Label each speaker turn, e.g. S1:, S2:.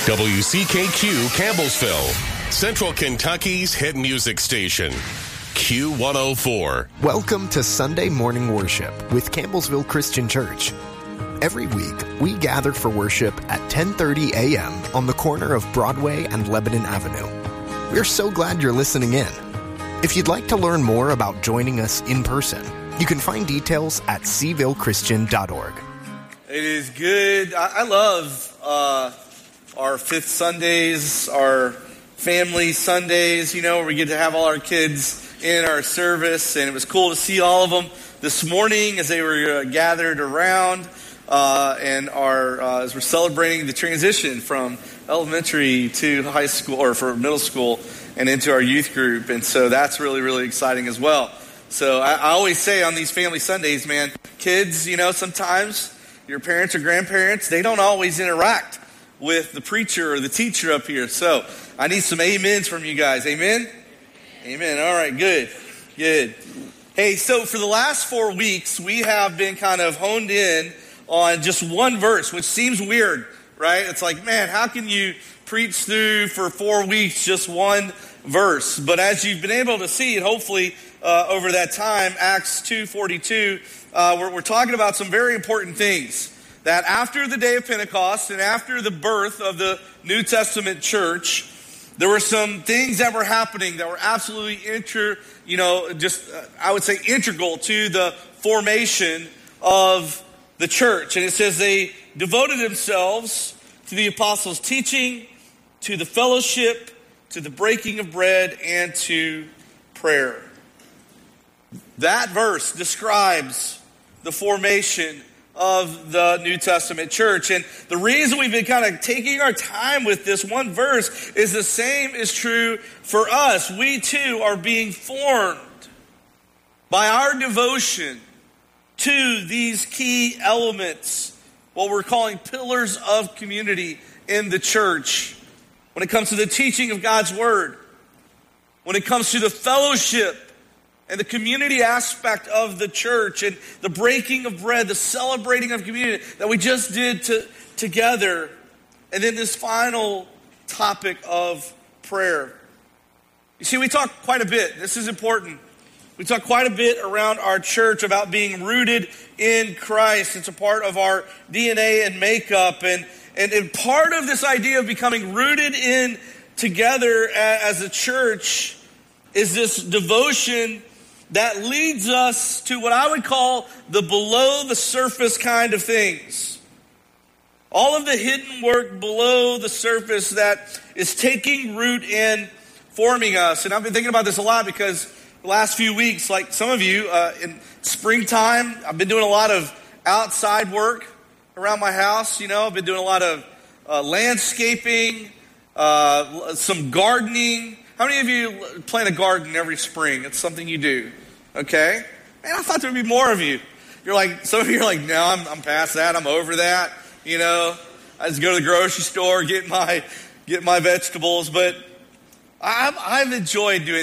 S1: WCKQ Campbellsville, Central Kentucky's hit music station, Q104.
S2: Welcome to Sunday morning worship with Campbellsville Christian Church. Every week, we gather for worship at 10:30 a.m. on the corner of Broadway and Lebanon Avenue. We're so glad you're listening in. If you'd like to learn more about joining us in person, you can find details at cvillechristian.org.
S3: It is good. I love our fifth Sundays, our family Sundays, where we get to have all our kids in our service. And it was cool to see all of them this morning as they were gathered around as we're celebrating the transition from elementary to high school, or for middle school, and into our youth group. And so that's really, really exciting as well. So I always say on these family Sundays, man, kids, sometimes your parents or grandparents, they don't always interact with the preacher or the teacher up here. So I need some amens from you guys. Amen? Amen. All right, good. Hey, so for the last 4 weeks, we have been kind of honed in on just one verse, which seems weird, right? It's like, man, how can you preach through for 4 weeks just one verse? But as you've been able to see it, hopefully over that time, Acts 2:42, we're talking about some very important things. That after the day of Pentecost and after the birth of the New Testament church, there were some things that were happening that were absolutely I would say integral to the formation of the church. And it says they devoted themselves to the apostles' teaching, to the fellowship, to the breaking of bread, and to prayer. That verse describes the formation of the New Testament church. And the reason we've been kind of taking our time with this one verse is the same is true for us. We too are being formed by our devotion to these key elements, what we're calling pillars of community in the church. When it comes to the teaching of God's word, when it comes to the fellowship and the community aspect of the church, and the breaking of bread, the celebrating of community that we just did together. And then this final topic of prayer. You see, we talk quite a bit. This is important. We talk quite a bit around our church about being rooted in Christ. It's a part of our DNA and makeup. And part of this idea of becoming rooted in together as a church is this devotion that leads us to what I would call the below the surface kind of things. All of the hidden work below the surface that is taking root in forming us. And I've been thinking about this a lot because the last few weeks, like some of you, in springtime, I've been doing a lot of outside work around my house. I've been doing a lot of landscaping, some gardening. How many of you plant a garden every spring? It's something you do. Okay? Man, I thought there would be more of you. Some of you are like, no, I'm past that. I'm over that. I just go to the grocery store, get my vegetables. But I've enjoyed doing